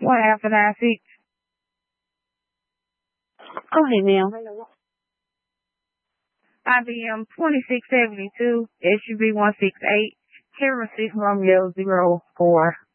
One after 96. Go ahead, ma'am. IBM 2672, SUV 168, Harris 6 Romeo 04.